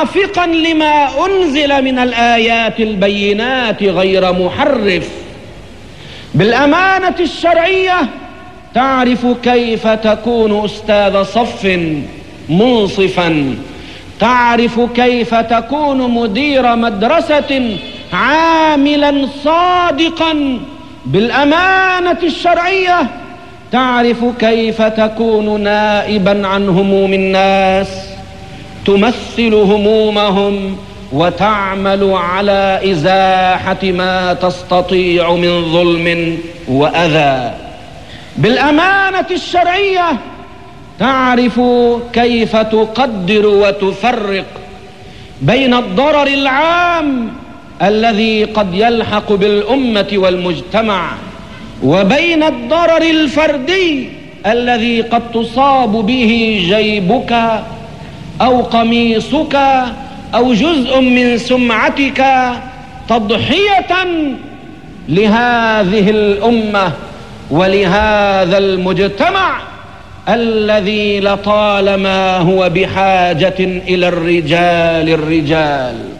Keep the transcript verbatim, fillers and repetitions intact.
موافقا لما أنزل من الآيات البينات غير محرف. بالأمانة الشرعية تعرف كيف تكون أستاذ صف منصفا، تعرف كيف تكون مدير مدرسة عاملا صادقا. بالأمانة الشرعية تعرف كيف تكون نائبا عن هموم الناس، تمثل همومهم وتعمل على إزاحة ما تستطيع من ظلم وأذى. بالأمانة الشرعية تعرف كيف تقدر وتفرق بين الضرر العام الذي قد يلحق بالأمة والمجتمع وبين الضرر الفردي الذي قد تصاب به جيبك أو قميصك أو جزء من سمعتك تضحية لهذه الأمة ولهذا المجتمع الذي لطالما هو بحاجة إلى الرجال الرجال